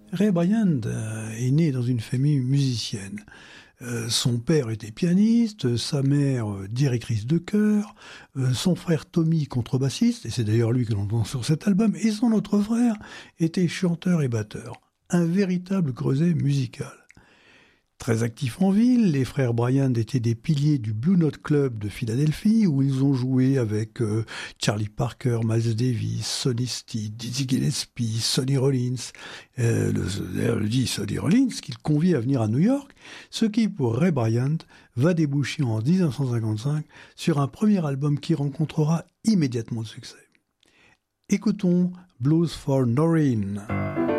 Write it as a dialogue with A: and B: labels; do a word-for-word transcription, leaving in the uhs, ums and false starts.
A: Ray Bryant euh, est né dans une famille musicienne. Euh, son père était pianiste, sa mère euh, directrice de chœur, euh, son frère Tommy contrebassiste, et c'est d'ailleurs lui que l'on entend sur cet album, et son autre frère était chanteur et batteur. Un véritable creuset musical. Très actifs en ville, les frères Bryant étaient des piliers du Blue Note Club de Philadelphie, où ils ont joué avec euh, Charlie Parker, Miles Davis, Sonny Stitt, Dizzy Gillespie, Sonny Rollins. Euh, le, d'ailleurs, le dit Sonny Rollins, qu'il convie à venir à New York, ce qui, pour Ray Bryant, va déboucher en dix-neuf cent cinquante-cinq sur un premier album qui rencontrera immédiatement le succès. Écoutons Blues for Noreen.